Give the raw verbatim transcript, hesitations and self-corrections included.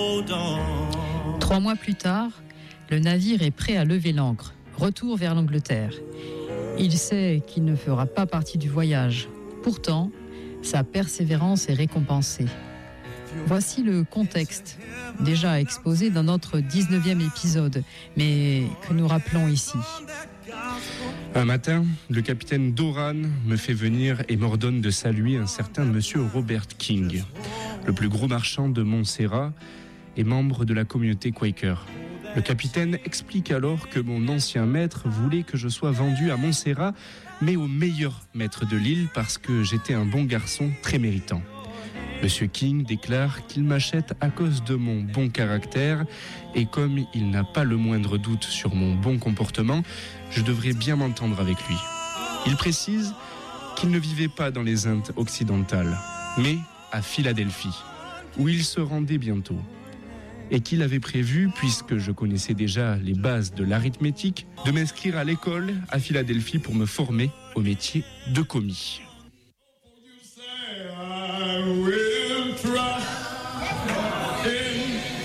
Trois mois plus tard, le navire est prêt à lever l'ancre. Retour vers l'Angleterre. Il sait qu'il ne fera pas partie du voyage. Pourtant, sa persévérance est récompensée. Voici le contexte, déjà exposé dans notre dix-neuvième épisode, mais que nous rappelons ici. Un matin, le capitaine Doran me fait venir et m'ordonne de saluer un certain monsieur Robert King, le plus gros marchand de Montserrat et membre de la communauté Quaker. Le capitaine explique alors que mon ancien maître voulait que je sois vendu à Montserrat, mais au meilleur maître de l'île parce que j'étais un bon garçon très méritant. Monsieur King déclare qu'il m'achète à cause de mon bon caractère et comme il n'a pas le moindre doute sur mon bon comportement, je devrais bien m'entendre avec lui. Il précise qu'il ne vivait pas dans les Indes occidentales, mais à Philadelphie, où il se rendait bientôt. Et qu'il avait prévu, puisque je connaissais déjà les bases de l'arithmétique, de m'inscrire à l'école à Philadelphie pour me former au métier de commis.